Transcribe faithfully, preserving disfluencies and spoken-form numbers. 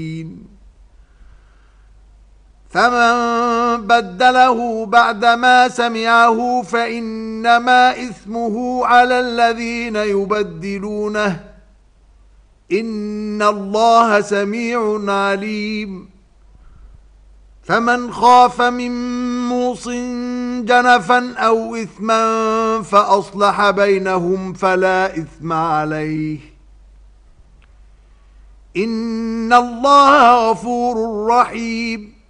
فمن بدله بعدما سمعه فإنما إثمه على الذين يبدلونه إن الله سميع عليم فمن خاف من موص جنفا أو إثما فأصلح بينهم فلا إثم عليه إن الله غفور رحيم